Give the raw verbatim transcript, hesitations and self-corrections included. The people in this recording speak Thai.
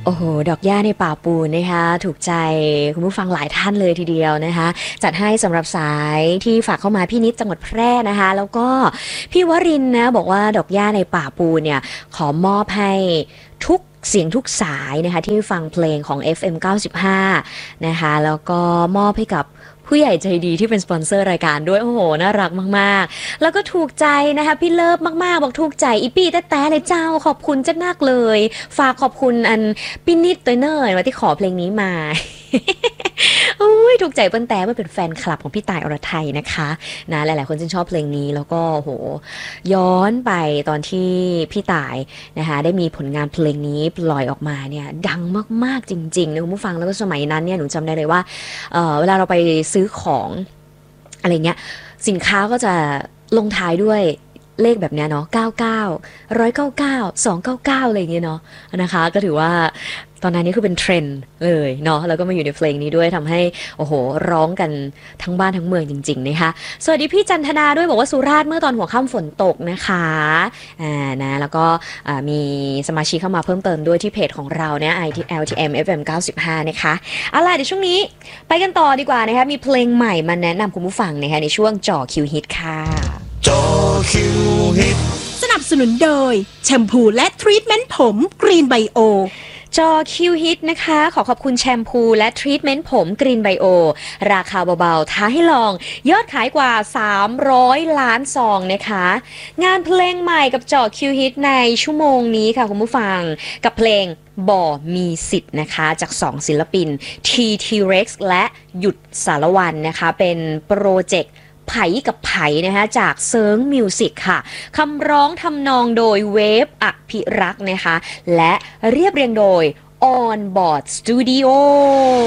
โอ้โหดอกหญ้าในป่าปูนนะคะถูกใจคุณผู้ฟังหลายท่านเลยทีเดียวนะคะจัดให้สำหรับสายที่ฝากเข้ามาพี่นิดจังหวัดแพร่นะคะแล้วก็พี่วรินทร์นะบอกว่าดอกหญ้าในป่าปูนเนี่ยขอมอบให้ทุกเสียงทุกสายนะคะที่ฟังเพลงของ เอฟ เอ็ม เก้าสิบห้านะคะแล้วก็มอบให้กับผู้ใหญ่ใจดีที่เป็นสปอนเซอร์รายการด้วยโอ้โหน่ารักมากๆแล้วก็ถูกใจนะคะพี่เลิฟมากๆบอกถูกใจอีปี้แต่แต่เลยเจ้าขอบคุณจัดนักเลยฝากขอบคุณอันพี่นิดตัวเนอร์ว่าที่ขอเพลงนี้มา อุ้ยถูกใจเปิ้ลแต่เมื่อเป็นแฟนคลับของพี่ต่ายอรไทยนะคะนะหลายๆคนชื่นชอบเพลงนี้แล้วก็โหย้อนไปตอนที่พี่ต่ายนะคะได้มีผลงานเพลงนี้ปล่อยออกมาเนี่ยดังมากๆจริงๆนะคุณผู้ฟังแล้วก็สมัยนั้นเนี่ยหนูจำได้เลยว่าเอ่อเวลาเราไปซื้อของอะไรเงี้ยสินค้าก็จะลงท้ายด้วยเลขแบบเนี้ยเนาะเก้าเก้า หนึ่งร้อยเก้าสิบเก้า สองร้อยเก้าสิบเก้าอะไรอย่างเงี้ยเนาะนะคะก็ถือว่าตอนนั้นนี่คือเป็นเทรนด์เลยเนาะแล้วก็มาอยู่ในเพลงนี้ด้วยทำให้โอ้โหร้องกันทั้งบ้านทั้งเมืองจริงๆนะคะสวัสดีพี่จันทนาด้วยบอกว่าสุราษฎร์เมื่อตอนหัวค่ำฝนตกนะคะอ่านะแล้วก็มีสมาชิกเข้ามาเพิ่มเติมด้วยที่เพจของเราเนี่ย แอล ที เอ็ม เอฟ เอ็ม เก้าสิบห้านะคะเอาล่ะเดี๋ยวช่วงนี้ไปกันต่อดีกว่านะคะมีเพลงใหม่มาแนะนำคุณผู้ฟังนะคะในช่วงจ่อคิวฮิตค่ะจอคิวฮิตสนับสนุนโดยแชมพูและทรีทเมนต์ผมกรีนไบโอจอคิวฮิตนะคะขอขอบคุณแชมพูและทรีทเมนต์ผมกรีนไบโอราคาเบาๆท้าให้ลองยอดขายกว่าสามร้อยล้านซองนะคะงานเพลงใหม่กับจอคิวฮิตในชั่วโมงนี้ค่ะคุณผู้ฟังกับเพลงบ่มีสิทธิ์นะคะจากสองศิลปิน ที ที เร็กซ์ และหยุดสารวันนะคะเป็นโปรเจกต์ไผ่กับไผ่นะคะจากเซิร์งมิวสิกค่ะคำร้องทำนองโดยเวฟอภิรักษ์นะคะและเรียบเรียงโดย On Board Studio